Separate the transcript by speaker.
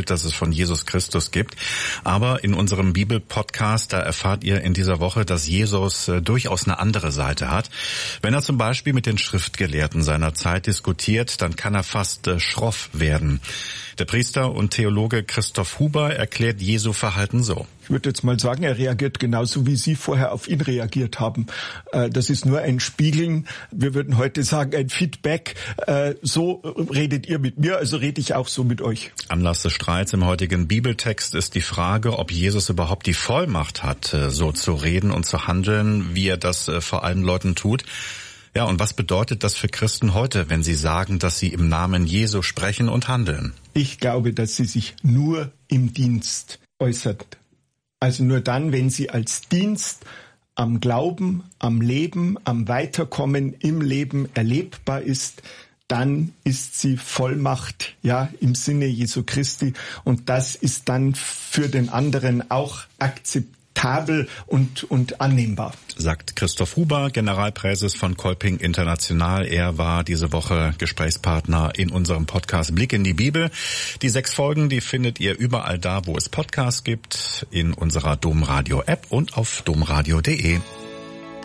Speaker 1: Bild, das es von Jesus Christus gibt. Aber in unserem Bibel-Podcast, da erfahrt ihr in dieser Woche, dass Jesus durchaus eine andere Seite hat. Wenn er zum Beispiel mit den Schriftgelehrten seiner Zeit diskutiert, dann kann er fast schroff werden. Der Priester und Theologe Christoph Huber erklärt Jesu Verhalten so.
Speaker 2: Ich würde jetzt mal sagen, er reagiert genauso, wie Sie vorher auf ihn reagiert haben. Das ist nur ein Spiegeln. Wir würden heute sagen, ein Feedback. So redet ihr mit mir, also rede ich auch so mit euch.
Speaker 1: Anlass des Streits im heutigen Bibeltext ist die Frage, ob Jesus überhaupt die Vollmacht hat, so zu reden und zu handeln, wie er das vor allen Leuten tut. Ja, und was bedeutet das für Christen heute, wenn sie sagen, dass sie im Namen Jesu sprechen und handeln?
Speaker 2: Ich glaube, dass sie sich nur im Dienst äußert. Also nur dann, wenn sie als Dienst am Glauben, am Leben, am Weiterkommen im Leben erlebbar ist, dann ist sie Vollmacht, ja, im Sinne Jesu Christi. Und das ist dann für den anderen auch akzeptabel und annehmbar.
Speaker 1: Sagt Christoph Huber, Generalpräses von Kolping International. Er war diese Woche Gesprächspartner in unserem Podcast Blick in die Bibel. Die 6 Folgen, die findet ihr überall da, wo es Podcasts gibt, in unserer Domradio-App und auf domradio.de.